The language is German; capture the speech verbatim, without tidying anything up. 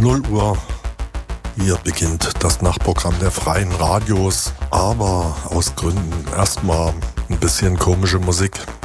null Uhr. Hier beginnt das Nachtprogramm der freien Radios, aber aus Gründen erstmal ein bisschen komische Musik.